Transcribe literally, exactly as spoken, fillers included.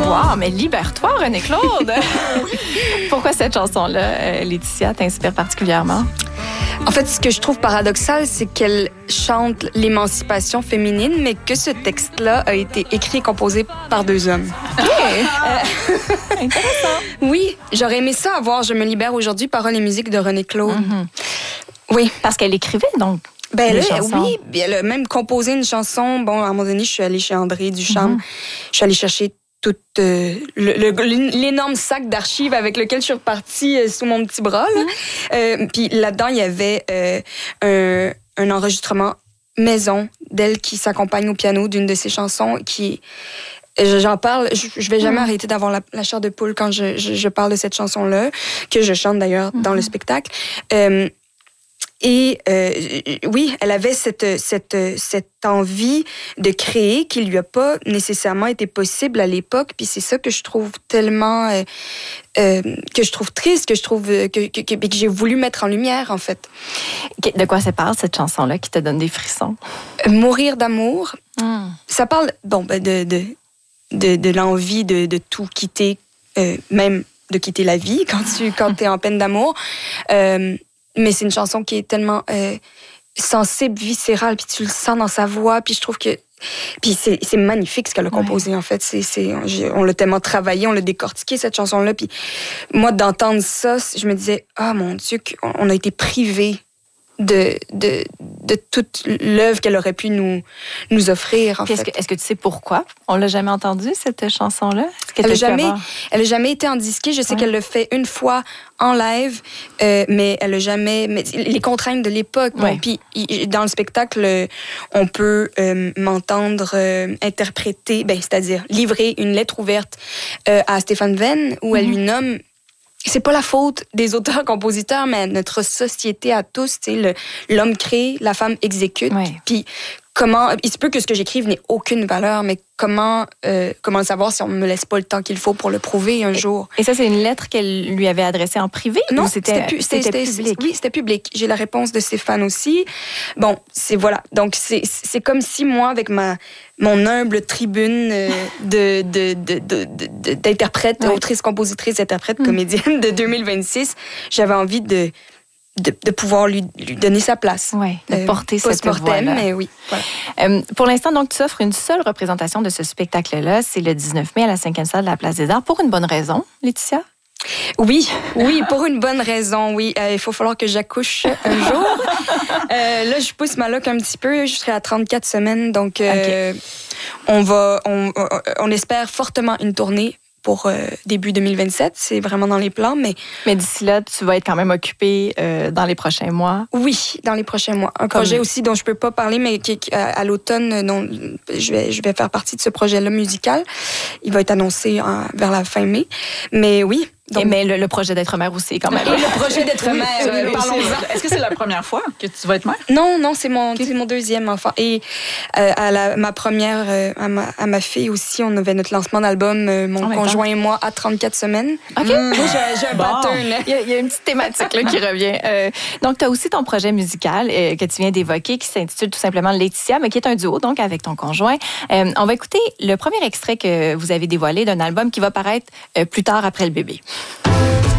Wow, mais libère-toi, René-Claude! Pourquoi cette chanson-là, euh, Laetitia, t'inspire particulièrement? En fait, ce que je trouve paradoxal, c'est qu'elle chante l'émancipation féminine, mais que ce texte-là a été écrit et composé par deux hommes. OK! Euh, intéressant. Oui, j'aurais aimé ça avoir « Je me libère aujourd'hui », paroles et musique de René-Claude. Mm-hmm. Oui. Parce qu'elle écrivait, donc, Ben des là, chansons. oui, elle a même composé une chanson. Bon, à un moment donné, je suis allée chez André Duchamp. Mm-hmm. Je suis allée chercher tout euh, le, le, l'énorme sac d'archives avec lequel je suis repartie euh, sous mon petit bras. Là. Mm-hmm. Euh, puis là-dedans, il y avait euh, un, un enregistrement maison d'elle qui s'accompagne au piano d'une de ses chansons qui... J'en parle, je, je vais jamais mmh. arrêter d'avoir la, la chair de poule quand je, je, je parle de cette chanson-là, que je chante d'ailleurs mmh. dans le spectacle. Euh, Et euh, oui, elle avait cette, cette, cette envie de créer qui lui a pas nécessairement été possible à l'époque. Puis c'est ça que je trouve tellement... Euh, euh, que je trouve triste, que je trouve... Que, que, que, que j'ai voulu mettre en lumière, en fait. De quoi ça parle, cette chanson-là, qui te donne des frissons? Euh, Mourir d'amour. Mm. Ça parle bon, ben de, de, de, de l'envie de, de tout quitter, euh, même de quitter la vie quand tu quand t'es en peine d'amour. Euh, Mais c'est une chanson qui est tellement euh, sensible, viscérale, puis tu le sens dans sa voix, puis je trouve que... Puis c'est, c'est magnifique ce qu'elle a composé, ouais. en fait. C'est, c'est, on l'a tellement travaillé, on l'a décortiqué, cette chanson-là. Puis moi, d'entendre ça, je me disais, ah, oh, mon Dieu, on a été privés de, de, de toute l'œuvre qu'elle aurait pu nous, nous offrir, en Puis fait. Est-ce que, est-ce que tu sais pourquoi? On l'a jamais entendue, cette chanson-là? Elle n'a jamais, elle a jamais été en disquée. Je sais ouais. qu'elle l'a fait une fois en live, euh, mais elle a jamais... Mais les contraintes de l'époque. Ouais. Puis dans le spectacle, on peut euh, m'entendre euh, interpréter, ben, c'est-à-dire livrer une lettre ouverte euh, à Stéphane Venn, où mm-hmm. elle lui nomme... C'est pas la faute des auteurs-compositeurs, mais notre société à tous, tu sais, le, l'homme crée, la femme exécute. Ouais. Puis comment, il se peut que ce que j'écrive n'ait aucune valeur, mais comment, euh, comment le savoir si on me laisse pas le temps qu'il faut pour le prouver un jour? Et ça, c'est une lettre qu'elle lui avait adressée en privé? Non, ou c'était, c'était, pu, c'était, c'était public. Oui, c'était public. J'ai la réponse de Stéphane aussi. Bon, c'est voilà. Donc c'est, c'est comme si moi, avec ma mon humble tribune euh, de, de, de, de, de, d'interprète, ouais. autrice, compositrice, interprète, mmh. comédienne de deux mille vingt-six, j'avais envie de De, de pouvoir lui, lui donner sa place. Oui, de euh, porter cette voix-là. Mais oui. Voilà. Euh, pour l'instant, donc, tu offres une seule représentation de ce spectacle-là. C'est le dix-neuf mai à la cinquième salle de la Place des Arts. Pour une bonne raison, Laetitia? Oui, oui, pour une bonne raison, oui. Euh, il faut falloir que j'accouche un jour. euh, là, je pousse ma loc un petit peu. Je serai à trente-quatre semaines. Donc, euh, okay. on va, on, on espère fortement une tournée pour euh, début deux mille vingt-sept. C'est vraiment dans les plans, mais... Mais d'ici là, tu vas être quand même occupée euh, dans les prochains mois. Oui, dans les prochains mois. Un Comme... projet aussi dont je peux pas parler, mais qui, qui, à, à l'automne, dont je vais, je vais faire partie de ce projet-là musical. Il va être annoncé en, vers la fin mai. Mais oui... Donc, mais le, le projet d'être mère aussi, quand même. Et le projet d'être mère, euh, parlons-en. Est-ce que c'est la première fois que tu vas être mère? Non, non, c'est mon, okay. c'est mon deuxième enfant. Et euh, à la, ma première, euh, à, ma, à ma fille aussi, on avait notre lancement d'album, euh, mon oh, conjoint et moi, à trente-quatre semaines. OK. Mmh. J'ai, j'ai un bon. pattern. Il y, a, il y a une petite thématique là, qui revient. Euh, donc, tu as aussi ton projet musical euh, que tu viens d'évoquer, qui s'intitule tout simplement Laetitia, mais qui est un duo, donc, avec ton conjoint. Euh, on va écouter le premier extrait que vous avez dévoilé d'un album qui va paraître euh, plus tard après le bébé.